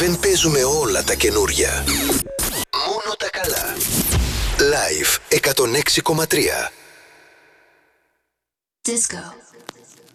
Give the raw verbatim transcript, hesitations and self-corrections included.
Δεν παίζουμε όλα τα καινούρια. Μόνο τα καλά. Live εκατόν έξι κόμμα τρία. Disco.